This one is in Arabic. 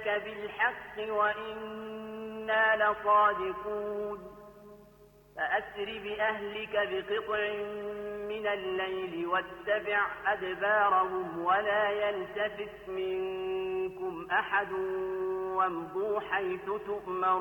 جاءك بالحق وإنا لصادقون فأسر بأهلك بقطع من الليل واتبع أدبارهم ولا يلتفت منكم أحد وامضوا حيث تؤمرون